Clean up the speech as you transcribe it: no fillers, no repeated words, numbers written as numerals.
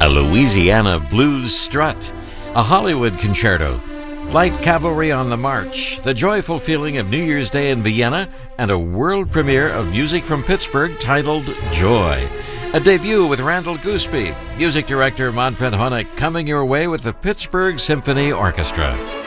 Louisiana blues strut, a Hollywood concerto, light cavalry on the march, the joyful feeling of New Year's Day in Vienna, and a world premiere of music from Pittsburgh titled Joy. A debut with Randall Gooseby, music director Manfred Honeck coming your way with the Pittsburgh Symphony Orchestra.